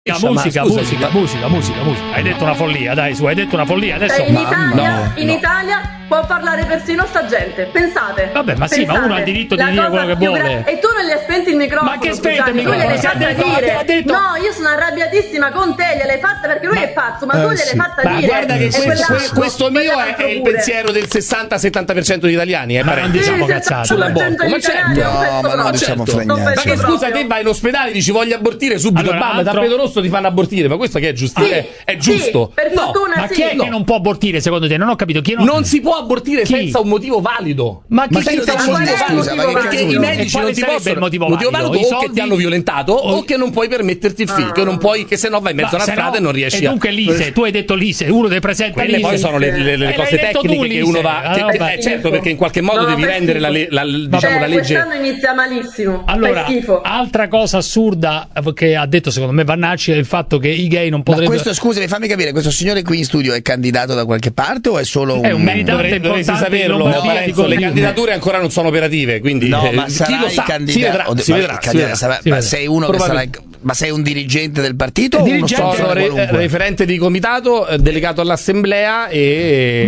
Musica. Hai detto una follia, dai, su, hai detto una follia. Adesso in Italia può parlare persino sta gente. Pensate. Vabbè, ma sì, ma uno ha il diritto di dire quello che vuole. E tu non gli hai spento il microfono. Ma che spento il microfono? Tu gliel'hai fatta dire. No, io sono arrabbiatissima con te, gliel'ai fatta perché lui è pazzo, ma tu gliel'ai fatta dire. Ma guarda che questo mio è il pensiero del 60-70% degli italiani, ma non diciamo cazzate sull'aborto. Ma certo, ma non diciamo fregnacce. Ma che scusa, te vai in ospedale, dici voglio abortire subito, bam, tappeto rosso ti fanno abortire, ma questo che è giusto? È giusto? Per fortuna ma chi è che non può abortire secondo te? Non ho capito chi non si può abortire senza un motivo valido. Ma chi senza un motivo valido? Perché i medici non ti possono motivo valido o che ti hanno violentato o che non puoi permetterti il figlio, che non puoi, che se no vai in mezzo alla strada e non riesci a. E dunque Lise, tu hai detto Lise, uno dei presenti. Quelle poi sono le cose tecniche che uno va. Certo, perché in qualche modo devi rendere la legge. Quest'anno inizia malissimo. Allora, altra cosa assurda che ha detto secondo me Vannacci è il fatto che i gay non potrebbero. Ma questo, scusami, fammi capire, questo signore qui in studio è candidato da qualche parte o è solo un. È un militante dovresti saperlo. Le candidature ancora non sono operative, quindi ma chi lo sa, si vedrà. Ma sei uno che sarà. Ma sei un dirigente del partito o uno sono referente di comitato, delegato all'assemblea e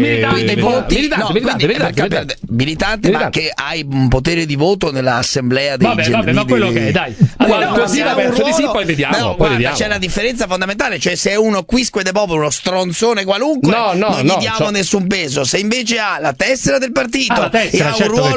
militante, ma che hai un potere di voto nell'assemblea dei ma quello che è, dai. Qualcosina penso di sì, poi vediamo. C'è una differenza fondamentale, cioè se è uno quisque de popolo, uno stronzone qualunque, non gli diamo nessun peso. Se invece ha la tessera del partito e ha un ruolo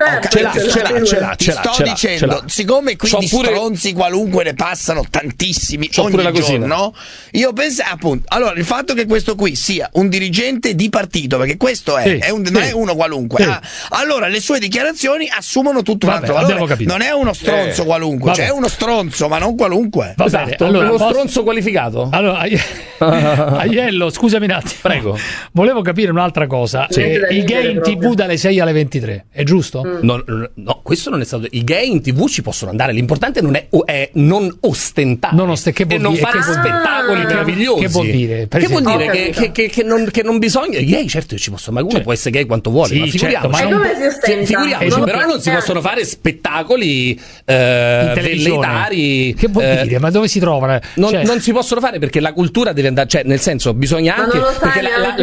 sto dicendo, siccome qui di stronzi qualunque ne passano tantissimi ogni giorno, io penso appunto, allora il fatto che questo qui sia un dirigente di partito, perché questo non è uno qualunque, allora le sue dichiarazioni assumono tutto un altro valore, non è uno stronzo qualunque, cioè è uno stronzo ma non qualunque. Esatto, allora, uno stronzo qualificato. Allora Aiello, scusami un attimo, prego, volevo capire un'altra cosa. I gay in TV dalle 6 alle 23 è giusto? No, questo non è stato. I gay in TV ci possono andare, l'importante non è non ostentare e non fare spettacoli meravigliosi. Che vuol dire? Che vuol dire che non bisogna. I gay certo ci possono, ma uno può essere gay quanto vuole, ma figuriamoci, però non si possono fare spettacoli velleitari. Che vuol dire? Ma dove si trovano? Non si possono fare perché la cultura deve andare, cioè nel senso bisogna anche perché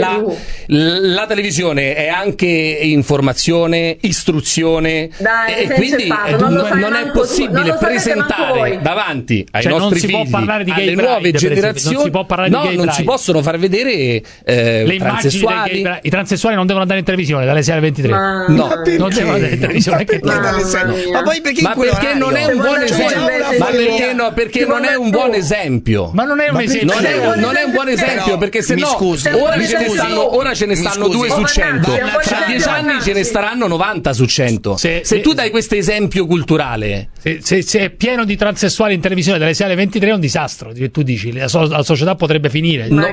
la televisione è anche informazione, istruzione, e quindi non è possibile presentare davanti ai nostri figli, alle nuove generazioni, non si possono far vedere le transessuali. I transessuali non devono andare in televisione dalle 6 alle 23. Non devono andare in televisione. Ma poi perché non è un buon esempio? Perché non è un buon esempio. Ma non è un esempio. Non è un buon esempio, perché se no ora ce ne stanno 2 su 100, fra 10 anni ce ne staranno 90 su 100. Se tu dai questo esempio culturale, se è pieno di transessuali in televisione dalle 6 alle 23 è un disastro, tu dici la società potrebbe finire. Non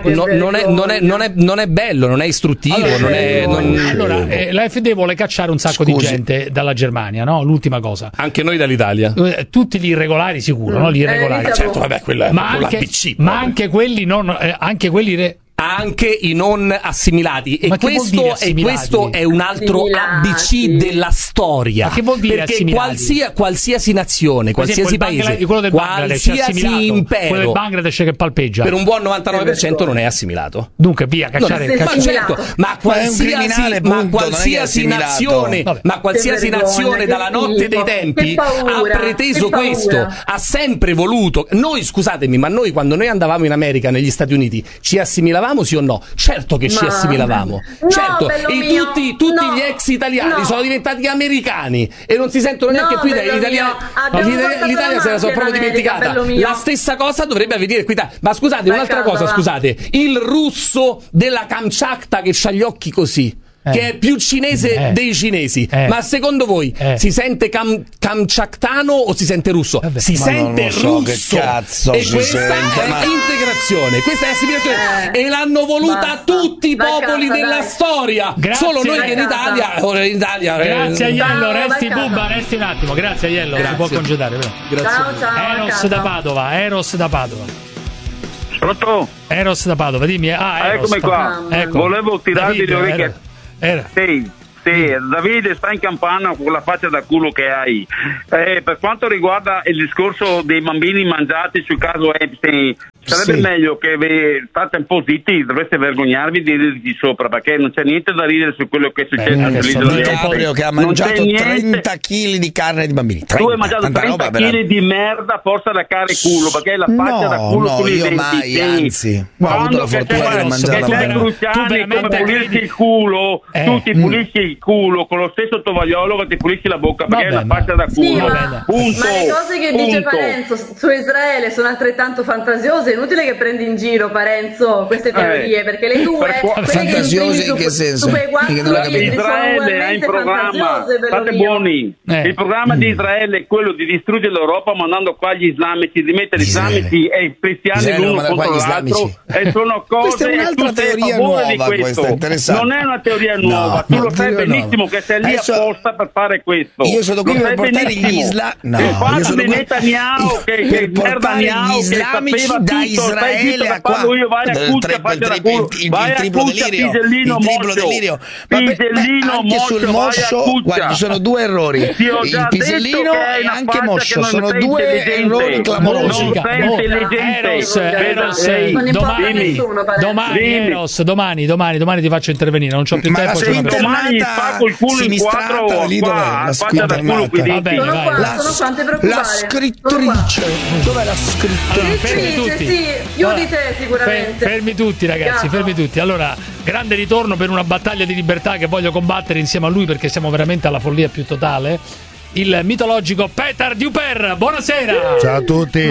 è bello, non è istruttivo. Allora l'AfD vuole cacciare un sacco di gente dalla Germania, no? L'ultima cosa. Anche noi dall'Italia. Tutti gli irregolari sicuro, no? Gli irregolari. Certo, vabbè, quello è l'ABC. Ma anche quelli non, anche quelli anche i non assimilati, e questo è un altro ABC della storia. Ma che vuol dire perché qualsiasi nazione, qualsiasi paese, qualsiasi impero, quello del Bangladesh che palpeggia, per un buon 99% non è assimilato. Dunque via, cacciare. Ma qualsiasi nazione dalla notte dei tempi ha preteso questo, ha sempre voluto. Noi, scusatemi, ma noi quando andavamo in America, negli Stati Uniti, ci assimilavamo, sì o no? Certo che ci assimilavamo, certo, e tutti gli ex italiani sono diventati americani e non si sentono neanche più italiani. L'Italia se la sono proprio dimenticata. La stessa cosa dovrebbe avvenire qui. Ma scusate, un'altra cosa, scusate, il russo della Kamchatka che c'ha gli occhi così, che è più cinese dei cinesi, ma secondo voi si sente kamchaktano o si sente russo? Si sente russo. Che cazzo, e questa è integrazione, questa è assimilazione, e l'hanno voluta tutti i popoli della storia. Solo noi che in Italia. Grazie Aiello, resti un attimo. Grazie Aiello, si può congedare. Grazie. Eros da Padova. Pronto? Eros da Padova, dimmi. Eccomi qua. Ecco. Volevo tirarvi le orecchie. Davide sta in campana con la faccia da culo che hai. Per quanto riguarda il discorso dei bambini mangiati sul caso Epstein, sarebbe meglio che state un po' zitti, dovreste vergognarvi di riderci sopra, perché non c'è niente da ridere su quello che è successo sull'isola di Epstein. Che ha mangiato 30 kg di carne di bambini. 30, tu hai mangiato 30 kg di merda, forza da care culo, perché è la faccia da culo con i denti. Mai, anzi, ho avuto la fortuna di mangiarla. Cruciani, come pulisci il culo, tu ti pulisci il culo con lo stesso tovagliolo che ti pulisci la bocca, perché è la faccia da culo. Ma le cose che dice Parenzo su Israele sono altrettanto fantasiose, è inutile che prendi in giro, Parenzo, queste teorie, perché le tue fantasiose in che senso? Israele ha in programma, state buoni, il programma di Israele è quello di distruggere l'Europa mandando qua gli islamici, di mettere islamici e cristiani l'uno contro l'altro, e sono cose, è un'altra teoria nuova, questa interessante. Non è una teoria nuova, tu lo sai benissimo che sei lì apposta per fare questo. Io sono qui per portare gli io sono Netanyahu che portare gli islamici da Israele a qua. Il triplo delirio. Anche sul moscio, guarda, ci sono due errori. Il pisellino e anche moscio, sono due errori clamorosi. Domani ti faccio intervenire, non c'ho più tempo. Domani spacco il culo in quattro qua, faccia da culo qui dentro. La scrittrice, dov'è la scrittrice? Giudice sicuramente. Fermi tutti ragazzi, fermi tutti. Allora, grande ritorno per una battaglia di libertà che voglio combattere insieme a lui, perché siamo veramente alla follia più totale. Il mitologico Petar Duper, buonasera. Ciao a tutti.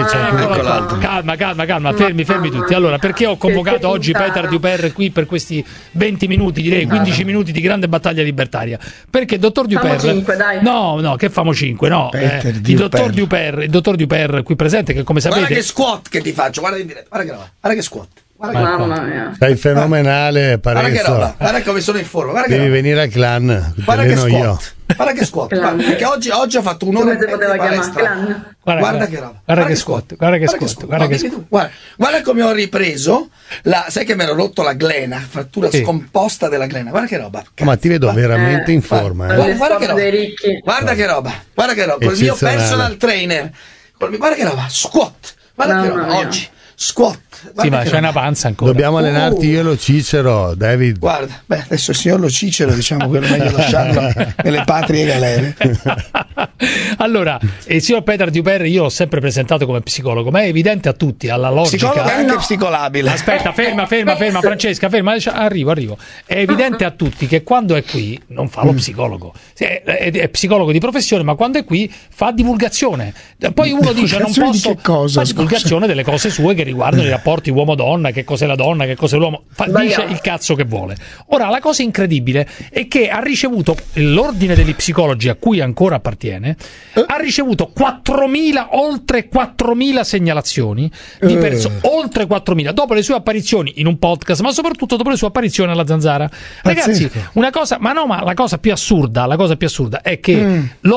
Calma, fermi tutti. Allora, perché ho convocato oggi Petar Duper qui per questi 20 minuti, direi 15 minuti di grande battaglia libertaria? Perché il dottor Duper, 5, dai. No, che famo 5, no. Il dottor Duper qui presente, che come sapete, guarda che squat che ti faccio, guarda che squat. Mamma mia. Sei fenomenale, Parenzo. Guarda come sono in forma. Devi venire al clan. Guarda che squat. Guarda che squat. Perché oggi ho fatto un'ora di palestra. Guarda che roba. Guarda che squat. Guarda come ho ripreso. Sai che mi ero rotto la glena, frattura scomposta della glena. Guarda che roba. Ma ti vedo veramente in forma. Guarda che roba. Col mio personal trainer. Guarda che roba. Squat. Guarda che roba. Oggi. Squat. Sì, ma c'è una panza ancora. Dobbiamo allenarti io e lo Cicero, David. Guarda, adesso il signor Lo Cicero, diciamo che è meglio lasciarlo nelle patrie galere. Allora, il signor Petar Duper io l'ho sempre presentato come psicologo, ma è evidente a tutti, alla logica. Psicologo è anche psicolabile. Aspetta, ferma, Francesca, ferma, arrivo. È evidente a tutti che quando è qui non fa lo psicologo. È psicologo di professione, ma quando è qui fa divulgazione. Poi uno dice non posso. Fa divulgazione delle cose sue che riguardano i rapporti uomo-donna, che cos'è la donna, che cos'è l'uomo, dice il cazzo che vuole. Ora, la cosa incredibile è che ha ricevuto l'ordine degli psicologi a cui ancora appartiene, ha ricevuto oltre 4.000 segnalazioni di persone, oltre 4.000, dopo le sue apparizioni in un podcast, ma soprattutto dopo le sue apparizioni alla Zanzara. Ragazzi, la cosa più assurda è che lo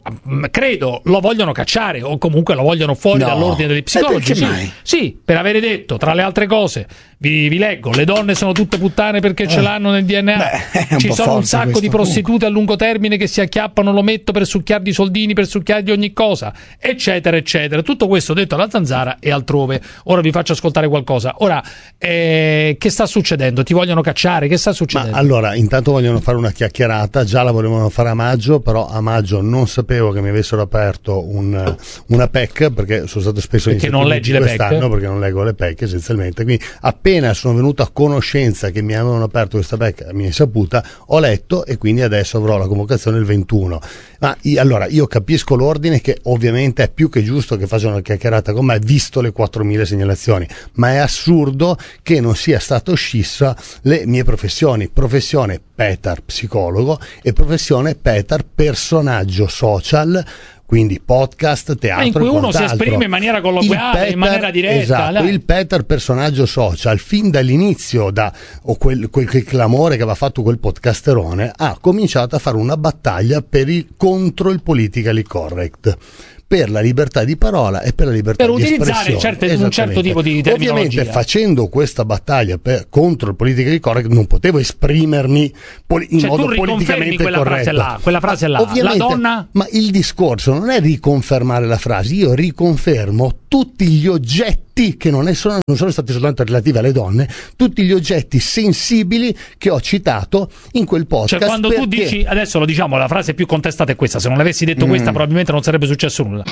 vogliono cacciare, o comunque lo vogliono fuori dall'ordine degli psicologi. Sì, per avere detto, tra le altre cose, vi leggo, le donne sono tutte puttane perché ce l'hanno nel DNA, ci sono un sacco di prostitute a lungo termine che si acchiappano l'ometto per succhiargli i soldini, per succhiargli ogni cosa, eccetera eccetera. Tutto questo detto alla Zanzara e altrove. Ora vi faccio ascoltare qualcosa. Ora, che sta succedendo? Ti vogliono cacciare? Che sta succedendo? Ma allora, intanto vogliono fare una chiacchierata, già la volevano fare a maggio, però a maggio non sapevo che mi avessero aperto una PEC, perché sono stato spesso perché non leggi le PEC? Perché non leggo le PEC essenzialmente, quindi appena sono venuto a conoscenza che mi avevano aperto questa PEC a mia insaputa, ho letto e quindi adesso avrò la convocazione il 21. Ma allora io capisco l'ordine, che ovviamente è più che giusto che facciano una chiacchierata con me visto le 4.000 segnalazioni, ma è assurdo che non sia stata scissa le mie professione Petar psicologo e professione Petar personaggio social, quindi podcast, teatro, in cui uno si esprime in maniera colloquiale, in maniera diretta. Esatto, il Petar personaggio social, fin dall'inizio, quel clamore che aveva fatto quel podcasterone, ha cominciato a fare una battaglia contro il politically correct. per la libertà di parola e per la libertà di espressione. Per utilizzare un certo tipo di terminologia. Ovviamente facendo questa battaglia contro il politically correct non potevo esprimermi in modo politicamente corretto. Quella frase là, ovviamente, la donna... Ma il discorso non è riconfermare la frase, io riconfermo tutti gli oggetti che non sono stati soltanto relativi alle donne, tutti gli oggetti sensibili che ho citato in quel podcast. Cioè quando tu dici, adesso lo diciamo, la frase più contestata è questa, se non l'avessi detto questa probabilmente non sarebbe successo nulla.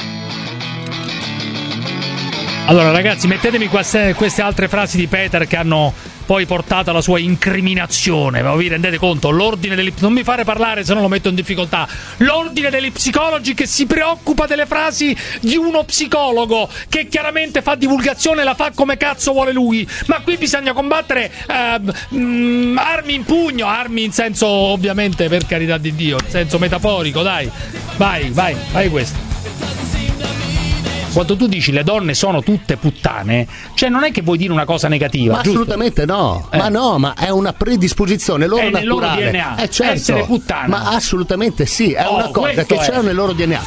Allora ragazzi, mettetemi queste altre frasi di Peter che hanno poi portato alla sua incriminazione. Ma vi rendete conto? L'ordine degli... Non mi fare parlare, se no lo metto in difficoltà. L'ordine degli psicologi che si preoccupa delle frasi di uno psicologo che chiaramente fa divulgazione e la fa come cazzo vuole lui. Ma qui bisogna combattere armi in pugno, armi in senso ovviamente, per carità di Dio, in senso metaforico, dai. Vai questo. Quando tu dici le donne sono tutte puttane, cioè non è che vuoi dire una cosa negativa, ma giusto? Assolutamente no, ma è una predisposizione loro è naturale. Nel loro DNA, certo, essere puttana. Ma assolutamente sì, è una cosa che c'è nel loro DNA.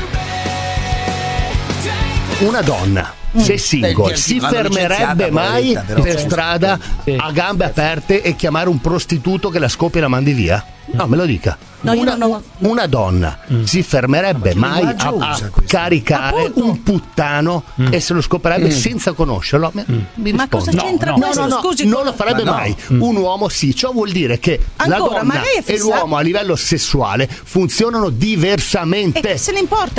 Una donna, se single, si fermerebbe mai per strada a gambe aperte e chiamare un prostituto che la scoppia e la mandi via? No, me lo dica. Una donna si fermerebbe mai a caricare un puttano e se lo scoprirebbe senza conoscerlo? Mi ma cosa c'entra questo? Scusi, non lo farebbe mai. Un uomo sì, ciò vuol dire che la donna e l'uomo a livello sessuale funzionano diversamente. E che se ne importa?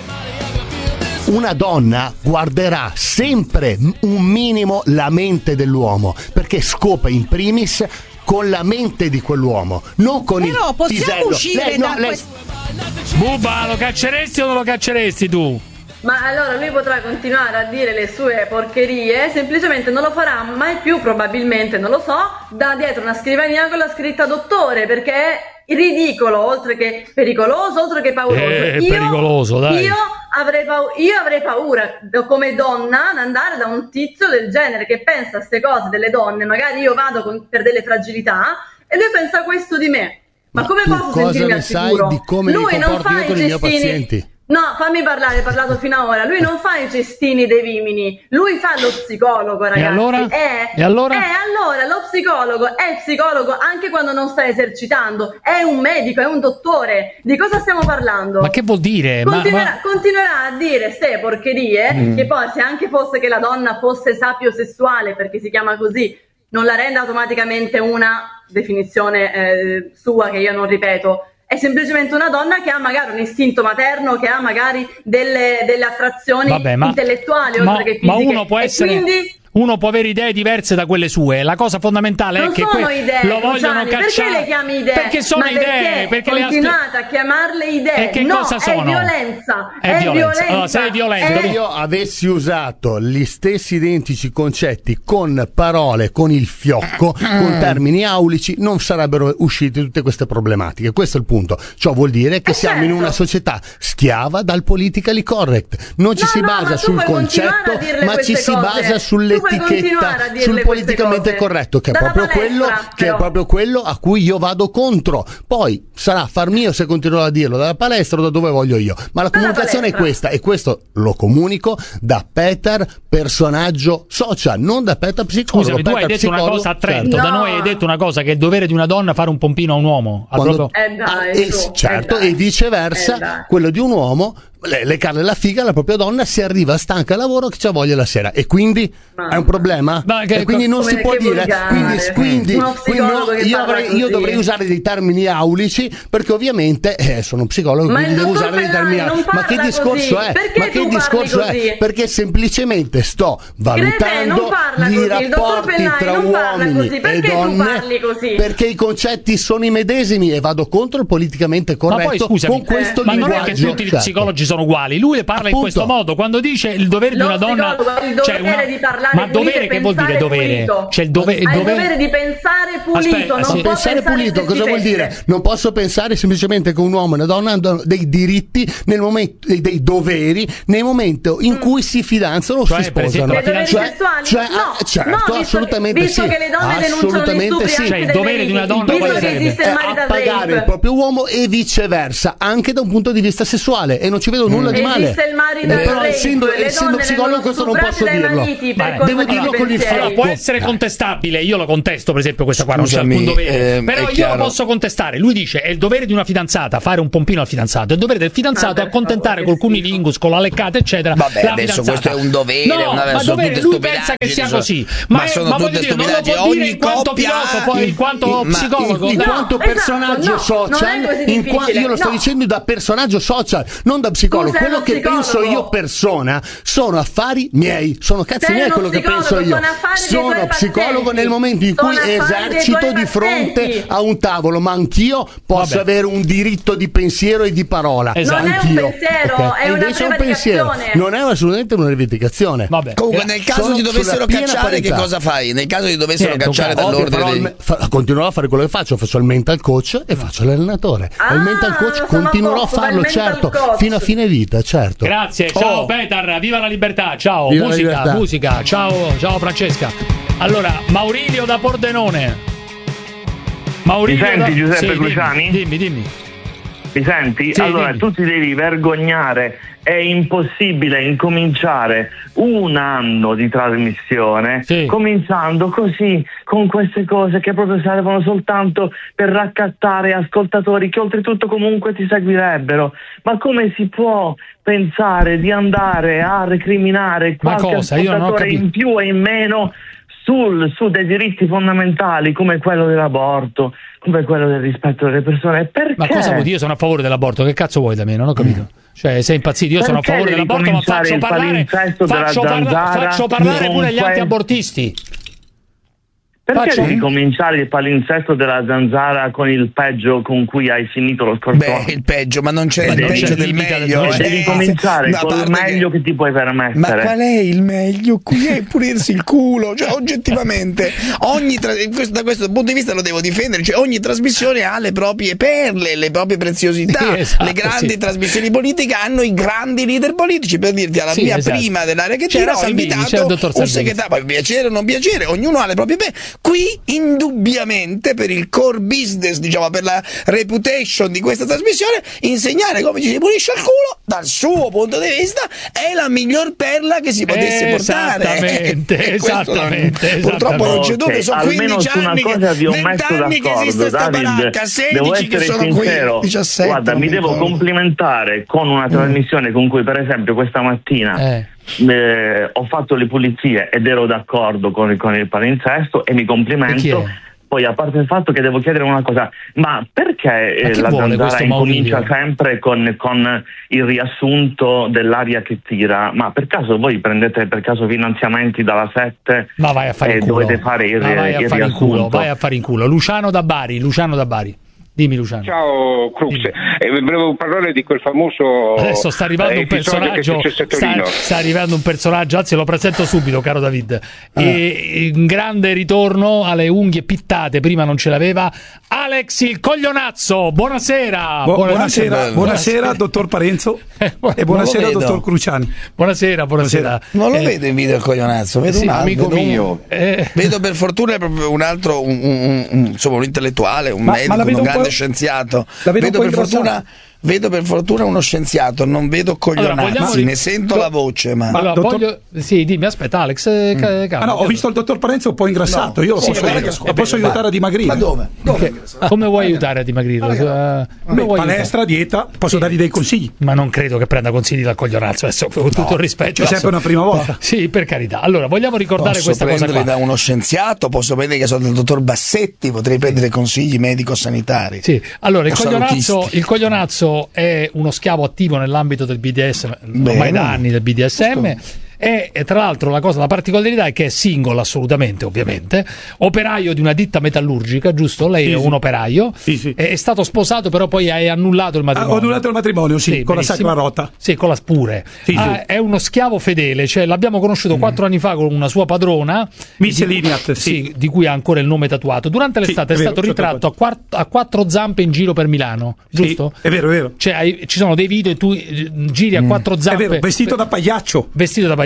Una donna guarderà sempre un minimo la mente dell'uomo, perché scopa in primis con la mente di quell'uomo, non con il pisello. Però possiamo uscire da questo... Bubba, lo cacceresti o non lo cacceresti tu? Ma allora lui potrà continuare a dire le sue porcherie, semplicemente non lo farà mai più, probabilmente, non lo so, da dietro una scrivania con la scritta dottore, perché è ridicolo, oltre che pericoloso, oltre che pauroso. Pericoloso, dai. Io avrei paura come donna ad andare da un tizio del genere che pensa a queste cose delle donne, magari io vado per delle fragilità e lui pensa questo di me. Ma come posso sentirmi al sicuro? Sai di come lui mi comporto io con i miei pazienti? No, fammi parlare, hai parlato fino ad ora. Lui non fa i cestini dei vimini, lui fa lo psicologo, ragazzi. E allora? Allora lo psicologo è psicologo anche quando non sta esercitando, è un medico, è un dottore. Di cosa stiamo parlando? Ma che vuol dire? Continuerà a dire ste porcherie, che poi se anche fosse che la donna fosse sapiosessuale, perché si chiama così, non la rende automaticamente una definizione sua che io non ripeto. È semplicemente una donna che ha magari un istinto materno, che ha magari delle attrazioni intellettuali oltre che fisiche. Ma uno può essere... Quindi... Uno può avere idee diverse da quelle sue. La cosa fondamentale è che lo vogliono cacciare. Perché le chiami idee? Perché sono idee. Perché continuate a chiamarle idee. E che cosa sono? È violenza. È violenza. Allora, sei violento. Se io avessi usato gli stessi identici concetti con parole, con il fiocco, con termini aulici, non sarebbero uscite tutte queste problematiche. Questo è il punto. Ciò vuol dire che siamo in una società schiava dal politically correct. Non ci si basa sul concetto, ma ci si basa sulle etichetta, sul politicamente corretto, che è proprio quello a cui io vado contro. Poi sarà far mio se continuerò a dirlo dalla palestra o da dove voglio io, ma la comunicazione è questa, e questo lo comunico da Peter personaggio social, non da Peter psicologo. Scusami, tu hai detto una cosa a Trento, da noi hai detto una cosa, che è il dovere di una donna fare un pompino a un uomo. E viceversa, quello di un uomo lecarle la figa alla propria donna se arriva stanca al lavoro, che c'ha voglia la sera, e quindi è un problema. E quindi non si può dire quindi io dovrei usare dei termini aulici, perché ovviamente sono psicologo, quindi devo usare dei termini aulici. Ma che discorso è? Perché semplicemente sto valutando i rapporti tra uomini e donne, perché i concetti sono i medesimi e vado contro il politicamente corretto. Ma poi, scusami, con questo ma linguaggio. Non è che tutti gli psicologi sono uguali. Lui le parla in questo modo. Quando dice il dovere di una donna, di parlare, ma dovere che vuol dire dovere? C'è il dovere di pensare pulito. Pensare pulito cosa vuol dire? Non posso pensare semplicemente che un uomo e una donna hanno dei diritti nel momento, dei doveri nel momento in cui si fidanzano o si sposano. Certo, assolutamente visto sì. Che le donne assolutamente sì. Il dovere di una donna è appagare il proprio uomo e viceversa, anche da un punto di vista sessuale, e non ci vedo vedo nulla di male. Esiste il marito Però del essendo psicologo questo non posso dirlo. Devo dirlo con il fatto. Può essere contestabile, io lo contesto per esempio questa qua, non c'è alcun dovere, però io lo posso contestare. Lui dice è il dovere di una fidanzata fare un pompino al fidanzato, è il dovere del fidanzato accontentare col cunilingus, con la leccata eccetera. Vabbè, la adesso fidanzata. questo è un dovere, ma dovere, lui pensa che sia così, ma sono tutte stupidaggini. Ogni in quanto filosofo, in quanto psicologo, in quanto personaggio social, io lo sto dicendo da personaggio social, non da psicologo. Quello che penso io persona sono affari miei, sono cazzi miei quello che penso io. Sono psicologo nel momento in cui esercito di fronte a un tavolo, ma anch'io posso avere un diritto di pensiero e di parola. Esatto. Non è un pensiero, è una prevaricazione. Non è assolutamente una rivendicazione. Vabbè. Comunque nel caso ti dovessero cacciare che cosa fai? Nel caso ti dovessero cacciare dall'ordine continuerò a fare quello che faccio il mental coach e faccio l'allenatore. Il mental coach continuerò a farlo, certo, fino a fine vita, certo. Grazie, ciao Petar, viva la libertà, ciao, viva musica, ciao Francesca. Allora, Maurilio da Pordenone. Mi senti Giuseppe Cruciani? Dimmi. Mi senti? Sì, allora, dimmi. tu ti devi vergognare. È impossibile incominciare un anno di trasmissione cominciando così, con queste cose che proprio servono soltanto per raccattare ascoltatori che oltretutto comunque ti seguirebbero. Ma come si può pensare di andare a recriminare qualche ascoltatore in più e in meno su dei diritti fondamentali come quello dell'aborto, come quello del rispetto delle persone? Perché? Ma cosa vuol dire? Io sono a favore dell'aborto, che cazzo vuoi da me? Non ho capito. Cioè, sei impazzito? Io sono a favore dell'aborto, ma faccio parlare pure gli antiabortisti. Perché devi cominciare il palinsesto della zanzara con il peggio con cui hai finito lo scorso anno? Il peggio, ma non c'è il peggio del meglio. Devi cominciare col meglio che ti puoi permettere. Ma qual è il meglio? Qui è pulirsi il culo, cioè oggettivamente da questo punto di vista lo devo difendere, cioè ogni trasmissione ha le proprie perle, le proprie preziosità. Esatto, le grandi trasmissioni politiche hanno i grandi leader politici. Per dirti, alla mia prima dell'area che tira ho invitato un segretario, poi piacere o non piacere, ognuno ha le proprie perle. Qui indubbiamente per il core business, diciamo, per la reputation di questa trasmissione, insegnare come ci si pulisce il culo dal suo punto di vista è la miglior perla che si potesse portare. Esattamente. Purtroppo non c'è dubbio, sono 15 anni che esiste sta baracca, 16 che sono sincero, qui, 17. Guarda, mi devo complimentare con una trasmissione con cui per esempio questa mattina ho fatto le pulizie ed ero d'accordo con il palinsesto e mi complimento. Poi, a parte il fatto che devo chiedere una cosa, ma perché la zanzara incomincia sempre con il riassunto dell'aria che tira? Ma per caso voi prendete per caso finanziamenti dalla 7 e dovete fare il riassunto? Vai a fare in culo. Luciano da Bari. Dimmi, Luciano. Ciao Crux, volevo parlare di quel famoso adesso sta arrivando un personaggio, sta arrivando un personaggio, anzi lo presento subito, caro David. In grande ritorno alle unghie pittate, prima non ce l'aveva, Alex il Coglionazzo. Buonasera. Buonasera dottor Parenzo e buonasera dottor Cruciani. Buonasera. Non lo vedo in video il Coglionazzo, vedo un amico mio. Vedo per fortuna proprio un altro, insomma un intellettuale, un medico, un grande scienziato. Vedo per fortuna uno scienziato, non vedo Coglionazzi, ne sento la voce. Dimmi, aspetta, Alex. Ho visto il dottor Parenzo un po' ingrassato. Io lo posso aiutare a dimagrire. Ma dove? Come vuoi aiutare a dimagrire? Palestra, dieta, posso dargli dei consigli. Ma non credo che prenda consigli dal Coglionazzo, adesso, con tutto il rispetto. È sempre una prima volta. Sì, per carità. Allora, vogliamo ricordare questa cosa qua. Posso prendere da uno scienziato, posso prendere che sono del dottor Bassetti, potrei prendere consigli medico-sanitari. Sì, allora il Coglionazzo è uno schiavo attivo nell'ambito del BDSM, ormai da anni del BDSM. E tra l'altro la particolarità è che è single assolutamente, ovviamente, operaio di una ditta metallurgica, giusto? Lei è un operaio, è stato sposato, però poi hai annullato il matrimonio. Ho annullato il matrimonio, con la sacra rota. Sì, con la pure. È uno schiavo fedele, cioè l'abbiamo conosciuto 4 anni fa con una sua padrona, Misceliniat, di cui ha ancora il nome tatuato. Durante l'estate è stato ritratto a 4 zampe in giro per Milano, giusto? È vero. Cioè ci sono dei video e tu giri a 4 zampe. È vero, vestito da pagliaccio.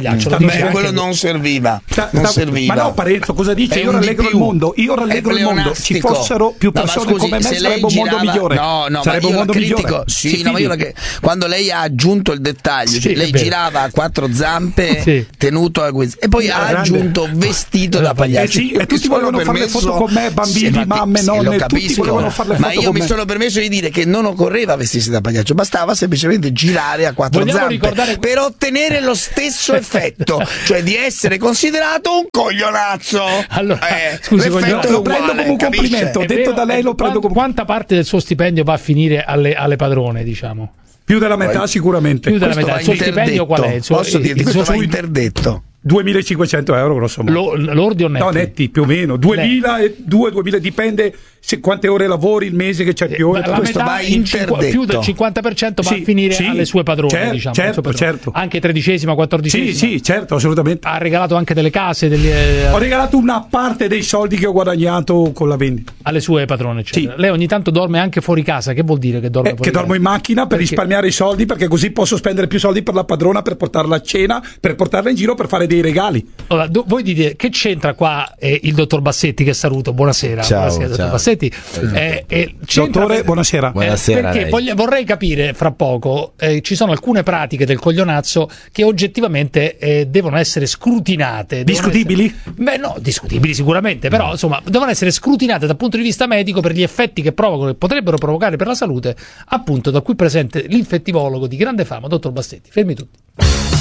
pagliaccio. Quello non serviva. Ma no, Parenzo, cosa dice? Io rallegro il mondo. Ci fossero più persone come me, sarebbe un mondo migliore. Sarebbe un mondo migliore. Quando lei ha aggiunto il dettaglio, lei girava a 4 zampe tenuto a guisa e poi ha aggiunto vestito da pagliaccio. E tutti volevano fare le foto con me, bambini, mamme, nonne, tutti volevano fare le foto con me. Ma io mi sono permesso di dire che non occorreva vestirsi da pagliaccio, bastava semplicemente girare a 4 zampe per ottenere lo stesso effetto, cioè di essere considerato un coglionazzo. Allora, scusi, lo prendo come un complimento, detto da lei lo prendo come... Quanta parte del suo stipendio va a finire alle padrone, diciamo? Più della metà sicuramente. Più della metà. Il suo stipendio qual è? Posso dirti, questo va interdetto. 2.500 euro grosso modo. Lordi o netti? No, netti più o meno. 2.000, dipende quante ore lavori il mese, che c'è più ore. Questo va interdetto. Più del 50% va a finire alle sue padrone, diciamo. Certo. Anche 13esima, 14esima. Sì, certo, assolutamente. Ha regalato anche delle case. Ho regalato una parte dei soldi che ho guadagnato con la vendita. Alle sue padrone, eccetera. Lei ogni tanto dorme anche fuori casa. Che vuol dire che dorme fuori casa? Che dormo in macchina per risparmiare i soldi, perché così posso spendere più soldi per la padrona, per portarla a cena, per portarla in giro, per fare dei regali. Allora, voi dite che c'entra qua il dottor Bassetti, che saluto, buonasera. Buonasera, dottor Bassetti. Dottore, buonasera. Perché vorrei capire fra poco, ci sono alcune pratiche del coglionazzo che oggettivamente devono essere scrutinate. Discutibili? Beh, no, discutibili sicuramente, però insomma devono essere scrutinate dal punto di vista medico per gli effetti che provocano, che potrebbero provocare per la salute, appunto, da qui presente l'infettivologo di grande fama, dottor Bassetti. Fermi tutti.